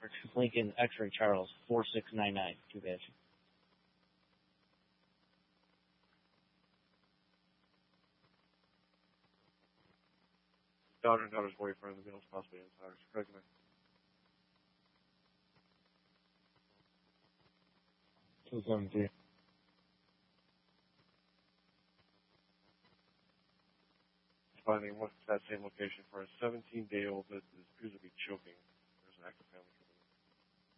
Lincoln X-Ray Charles 4699. Too bad. Daughter and daughter's boyfriend, the meals possibly insiders. Correct me. 273. Finding what's that same location for a 17-day-old that appears to be choking. There's an active family